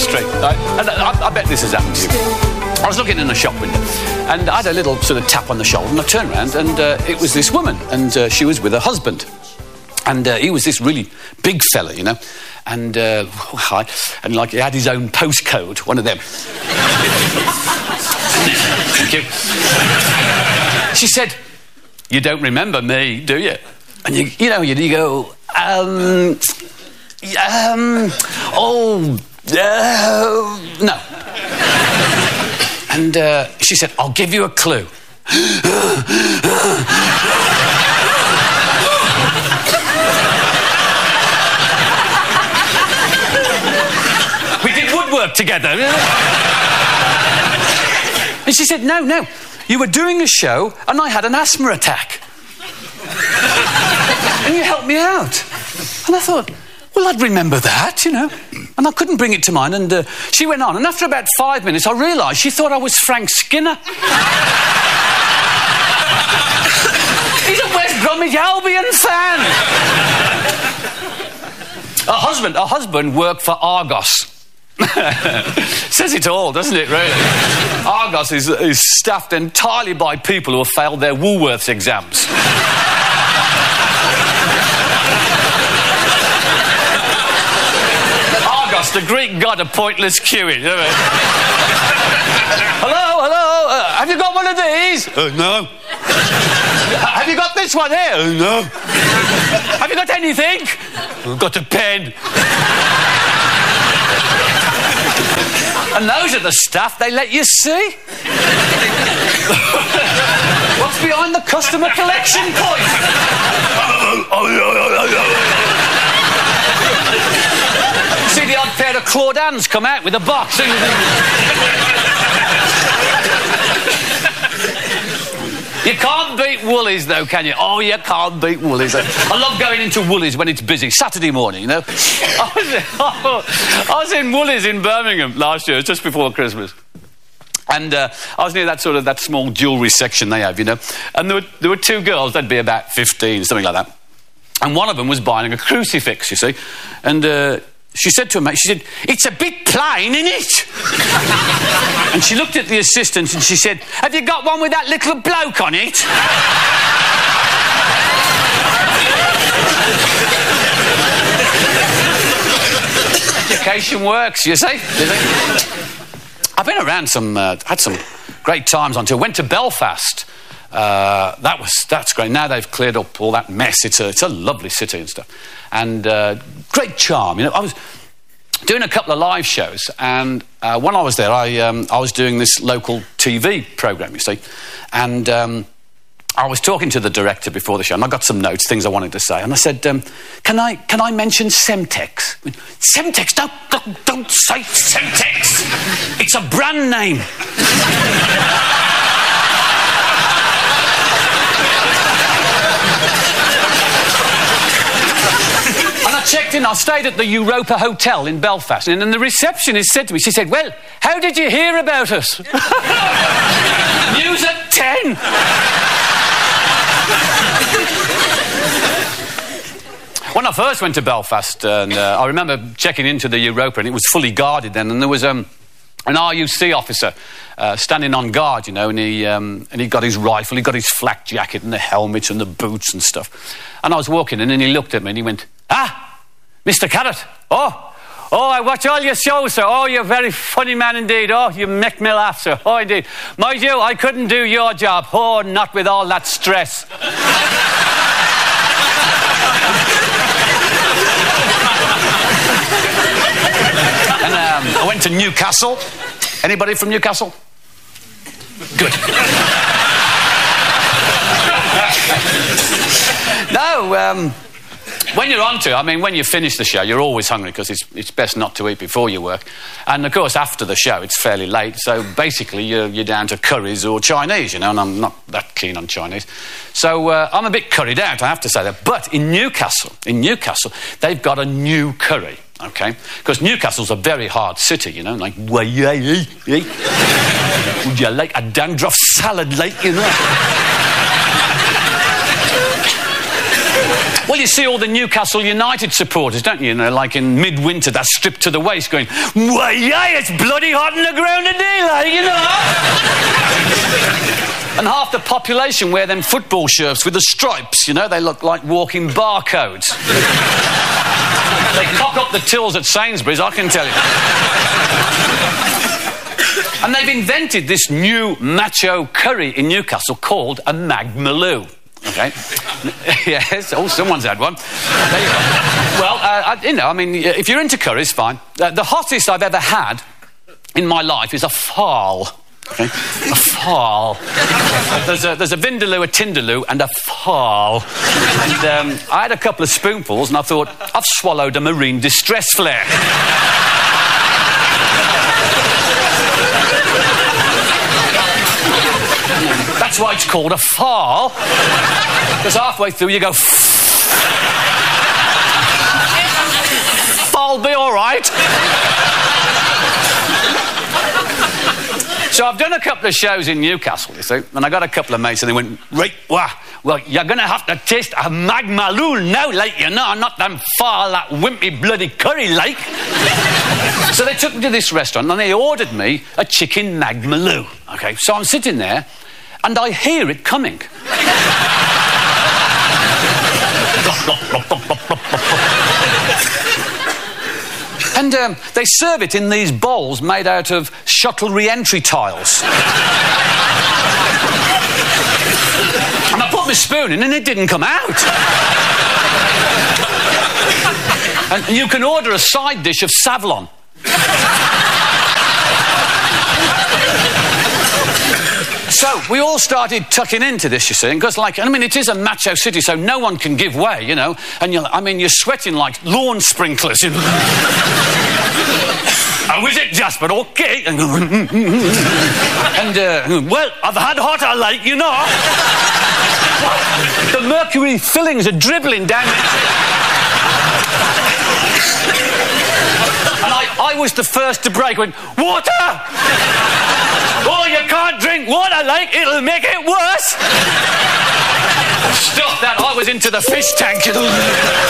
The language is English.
street, right? And I bet this has happened to you. I was looking in a shop window, and I had a little sort of tap on the shoulder, and I turned around, and it was this woman, and she was with her husband. And he was this really big fella, you know, and like he had his own postcode, one of them. Thank you. She said, "You don't remember me, do you?" And you go, no. And she said, "I'll give you a clue." We did woodwork together. And she said, no, you were doing a show and I had an asthma attack. And you helped me out. And I thought, well, I'd remember that, you know. And I couldn't bring it to mind. And she went on. And after about 5 minutes, I realised she thought I was Frank Skinner. He's a West Bromwich Albion fan. Her husband worked for Argos. Says it all, doesn't it, really? Argos is staffed entirely by people who have failed their Woolworths exams. Argos, the Greek god of pointless queuing, isn't it? Hello, have you got one of these? No. Have you got this one here? No. Have you got anything? I've got a pen. And those are the stuff they let you see. What's behind the customer collection point? See the odd pair of Claudans come out with a box. You can't beat Woolies, though, can you? Oh, you can't beat Woolies. I love going into Woolies when it's busy. Saturday morning, you know. I was in Woolies in Birmingham last year, just before Christmas. And I was near that small jewellery section they have, you know. And there were two girls, they'd be about 15, something like that. And one of them was buying a crucifix, you see. And she said to her mate, she said, "It's a bit plain, isn't it?" And she looked at the assistant and she said, "Have you got one with that little bloke on it?" Education works, you see. I've been around had some great times on tour. Went to Belfast. That's great. Now they've cleared up all that mess. It's a lovely city and stuff. And great charm. You know, I was doing a couple of live shows, and when I was there, I was doing this local TV programme, you see, and I was talking to the director before the show, and I got some notes, things I wanted to say, and I said, "Can I mention Semtex?" I mean, Semtex? Don't say Semtex. It's a brand name. I checked in, I stayed at the Europa Hotel in Belfast, and then the receptionist said to me, she said, "Well, how did you hear about us?" News at 10. When I first went to Belfast, and I remember checking into the Europa, and it was fully guarded then, and there was an RUC officer standing on guard, you know, and he got his rifle, he got his flak jacket and the helmet and the boots and stuff. And I was walking in, and he looked at me and he went, "Ah, Mr. Carrot, oh, I watch all your shows, sir. Oh, you're a very funny man indeed. Oh, you make me laugh, sir. Oh, indeed. Mind you, I couldn't do your job. Oh, not with all that stress." And I went to Newcastle. Anybody from Newcastle? Good. No, when you're on tour, I mean, when you finish the show, you're always hungry because it's best not to eat before you work. And, of course, after the show, it's fairly late. So, basically, you're down to curries or Chinese, you know, and I'm not that keen on Chinese. So, I'm a bit curried out, I have to say that. But in Newcastle, they've got a new curry, OK? Because Newcastle's a very hard city, you know, like, would you like a dandruff salad, like, you know? Well, you see all the Newcastle United supporters, don't you? You know, like in midwinter, they're stripped to the waist going, why, yeah, it's bloody hot on the ground today, like, you know. And half the population wear them football shirts with the stripes, you know. They look like walking barcodes. They cock up the tills at Sainsbury's, I can tell you. And they've invented this new macho curry in Newcastle called a Magmaloo. Okay. Yes. Oh, someone's had one. There you go. Well, I mean, if you're into curries, fine. The hottest I've ever had in my life is a farl. Okay. A farl. There's a vindaloo, a tindaloo, and a farl. And I had a couple of spoonfuls, and I thought, I've swallowed a marine distress flare. That's why it's called a farl. Because halfway through you go... I'll be all right. So I've done a couple of shows in Newcastle, you see, and I got a couple of mates and they went, right, well, you're going to have to taste a Magmaloo now, like, you know, not them far, that wimpy bloody curry, like. So they took me to this restaurant and they ordered me a chicken Magmaloo, okay? So I'm sitting there and I hear it coming. And they serve it in these bowls made out of shuttle re-entry tiles. And I put my spoon in and it didn't come out. And you can order a side dish of Savlon. So we all started tucking into this, you see, because, like, I mean, it is a macho city, so no one can give way, you know. And you're sweating like lawn sprinklers. You know? How is it, Jasper? Okay. And well, I've had hotter, like, you know. The mercury fillings are dribbling down. And I was the first to break. Went, water! Oh, you can't drink water, like, it'll make it worse. Stop that, I was into the fish tank.